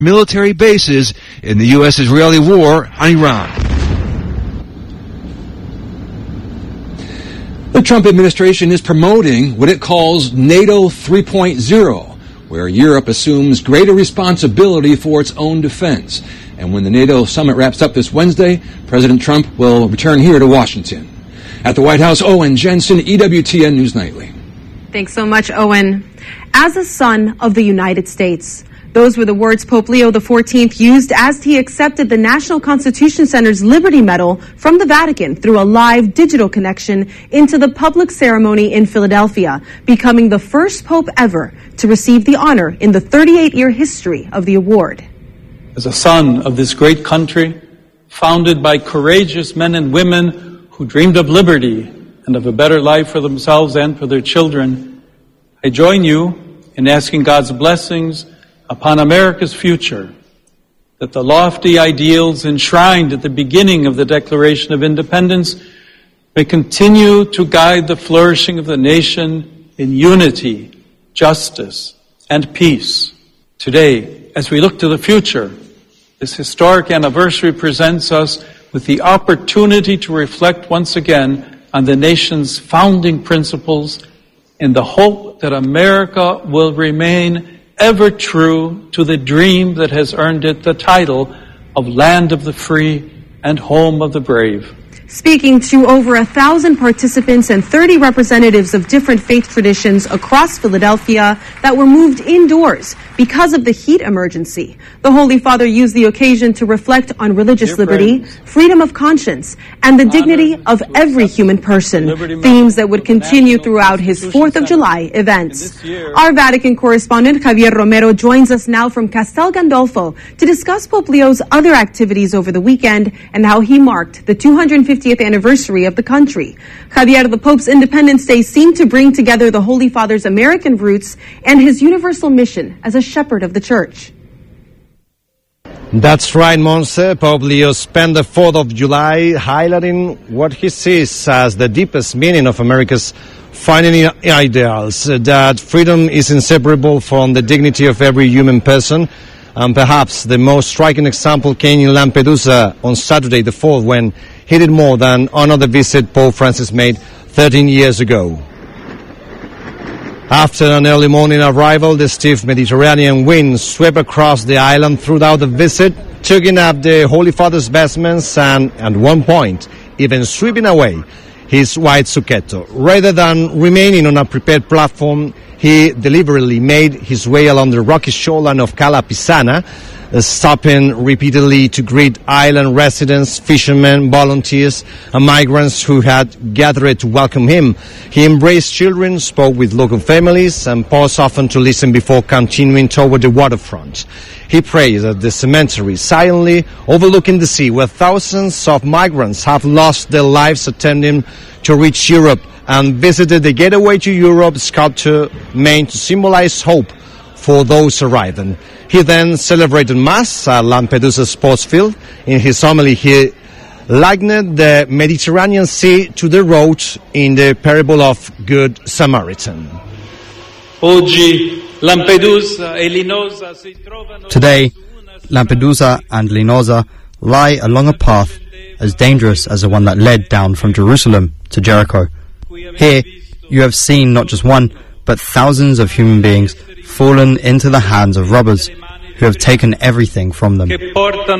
military bases in the U.S.-Israeli war on Iran. The Trump administration is promoting what it calls NATO 3.0, where Europe assumes greater responsibility for its own defense. And when the NATO summit wraps up this Wednesday, President Trump will return here to Washington. At the White House, Owen Jensen, EWTN News Nightly. Thanks so much, Owen. As a son of the United States, those were the words Pope Leo XIV used as he accepted the National Constitution Center's Liberty Medal from the Vatican through a live digital connection into the public ceremony in Philadelphia, becoming the first pope ever to receive the honor in the 38-year history of the award. As a son of this great country, founded by courageous men and women who dreamed of liberty and of a better life for themselves and for their children, I join you in asking God's blessings upon America's future, that the lofty ideals enshrined at the beginning of the Declaration of Independence may continue to guide the flourishing of the nation in unity, justice, and peace. Today, as we look to the future, this historic anniversary presents us with the opportunity to reflect once again on the nation's founding principles in the hope that America will remain ever true to the dream that has earned it the title of Land of the Free and Home of the Brave. Speaking to over 1,000 participants and 30 representatives of different faith traditions across Philadelphia that were moved indoors because of the heat emergency, the Holy Father used the occasion to reflect on religious liberty, freedom of conscience, and the dignity of every human person, themes that would continue throughout his 4th of July events. Our Vatican correspondent Javier Romero joins us now from Castel Gandolfo to discuss Pope Leo's other activities over the weekend and how he marked the 250th anniversary of the country. Javier, the Pope's Independence Day seemed to bring together the Holy Father's American roots and his universal mission as a shepherd of the Church. That's right, Monse. Pope Leo spent the 4th of July highlighting what he sees as the deepest meaning of America's founding ideals, that freedom is inseparable from the dignity of every human person. And perhaps the most striking example came in Lampedusa on Saturday the 4th, when he did more than honor the visit Pope Francis made 13 years ago. After an early morning arrival, the stiff Mediterranean wind swept across the island throughout the visit, tugging up the Holy Father's vestments and, at one point, even sweeping away his white zucchetto. Rather than remaining on a prepared platform, he deliberately made his way along the rocky shoreline of Cala Pisana, stopping repeatedly to greet island residents, fishermen, volunteers, and migrants who had gathered to welcome him. He embraced children, spoke with local families, and paused often to listen before continuing toward the waterfront. He prayed at the cemetery, silently overlooking the sea, where thousands of migrants have lost their lives attempting to reach Europe, and visited the Gateway to Europe sculpture meant to symbolize hope for those arriving. He then celebrated Mass at Lampedusa Sports Field. In his homily, he likened the Mediterranean Sea to the road in the parable of Good Samaritan. Today, Lampedusa and Linosa lie along a path as dangerous as the one that led down from Jerusalem to Jericho. Here, you have seen not just one, but thousands of human beings fallen into the hands of robbers who have taken everything from them. It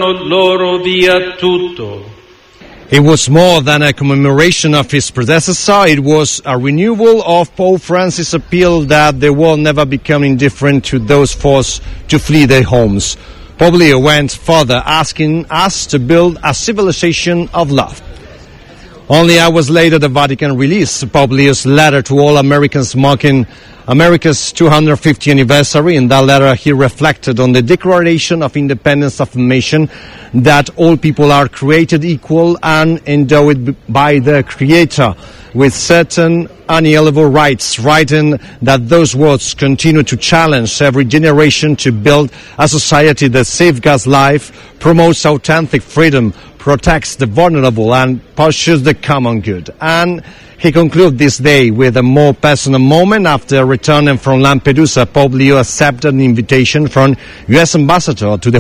was more than a commemoration of his predecessor. It was a renewal of Pope Francis' appeal that the world never become indifferent to those forced to flee their homes. Pope Leo went further, asking us to build a civilization of love. Only hours later, the Vatican released Pope Leo's letter to all Americans marking America's 250th anniversary. In that letter, he reflected on the Declaration of Independence affirmation that all people are created equal and endowed by the Creator with certain unalienable rights, writing that those words continue to challenge every generation to build a society that safeguards life, promotes authentic freedom, protects the vulnerable and pursues the common good. And he concluded this day with a more personal moment. After returning from Lampedusa, Pope Leo accepted an invitation from U.S. Ambassador to the